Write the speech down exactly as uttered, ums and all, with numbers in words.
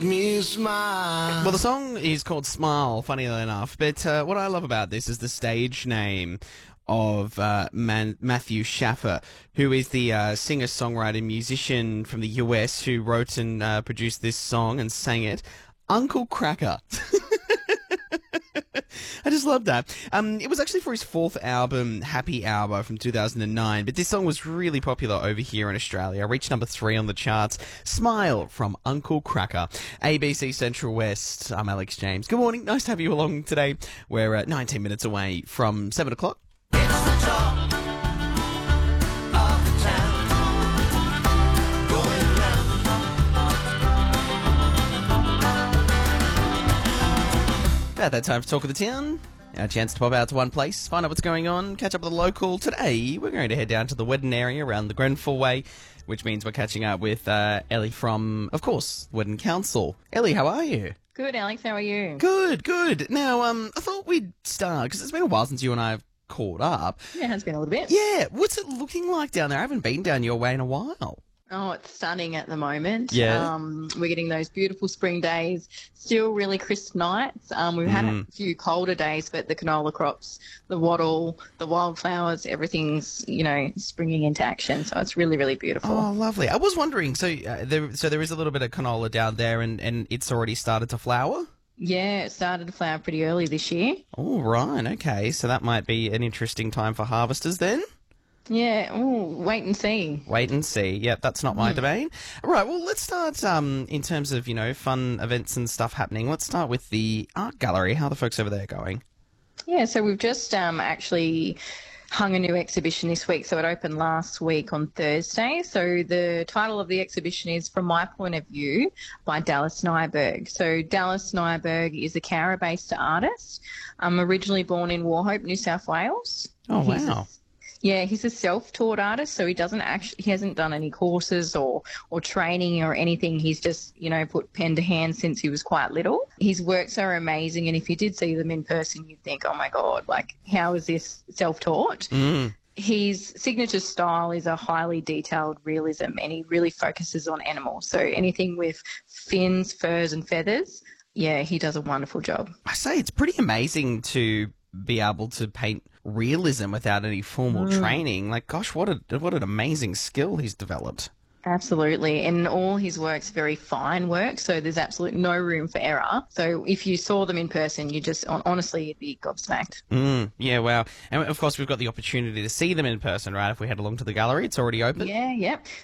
Me smile. Well, the song is called Smile, funnily enough, but uh, what I love about this is the stage name of uh, Man- Matthew Schaffer, who is the uh, singer-songwriter musician from the U S who wrote and uh, produced this song and sang it. Uncle Kracker. I just love that. Um, it was actually for his fourth album, Happy Hour, from two thousand nine, but this song was really popular over here in Australia. Reached number three on the charts. Smile from Uncle Kracker. A B C Central West. I'm Alex James. Good morning. Nice to have you along today. We're uh, nineteen minutes away from seven o'clock. It's the talk of the town. Going round. About that time for Talk of the Town. Our chance to pop out to one place, find out what's going on, catch up with the local. Today, we're going to head down to the Wedden area around the Grenfell Way, which means we're catching up with uh, Ellie from, of course, Wedden Council. Ellie, how are you? Good, Alex. How are you? Good, good. Now, um, I thought we'd start, because it's been a while since you and I have caught up. Yeah, it has been a little bit. Yeah, what's it looking like down there? I haven't been down your way in a while. Oh, it's stunning at the moment. Yeah. Um, we're getting those beautiful spring days, still really crisp nights. Um, we've had Mm. a few colder days, but the canola crops, the wattle, the wildflowers, everything's, you know, springing into action. So it's really, really beautiful. Oh, lovely. I was wondering, so uh, there, so there is a little bit of canola down there, and, and it's already started to flower? Yeah, it started to flower pretty early this year. Oh, right, okay. So that might be an interesting time for harvesters then? Yeah, ooh, wait and see. Wait and see. Yep, that's not my domain. Right, well, let's start um, in terms of, you know, fun events and stuff happening. Let's start with the art gallery. How are the folks over there going? Yeah, so we've just um, actually hung a new exhibition this week. So it opened last week on Thursday. So the title of the exhibition is From My Point of View by Dallas Nyberg. So Dallas Nyberg is a Cowra-based artist, um, originally born in Wauchope, New South Wales. Oh, He's a- wow. Yeah, he's a self-taught artist, so he doesn't actually, he hasn't done any courses or, or training or anything. He's just, you know, put pen to hand since he was quite little. His works are amazing, and if you did see them in person, you'd think, oh my God, like, how is this self-taught? Mm. His signature style is a highly detailed realism, and he really focuses on animals. So anything with fins, furs, and feathers, yeah, he does a wonderful job. I say it's pretty amazing to be able to paint realism without any formal training. Like, gosh, what a what an amazing skill he's developed. Absolutely. And all his work's very fine work, so there's absolutely no room for error. So if you saw them in person, you just, hon- honestly, you'd be gobsmacked. Mm, yeah, wow. And of course, we've got the opportunity to see them in person, right? If we head along to the gallery, it's already open. Yeah, yeah.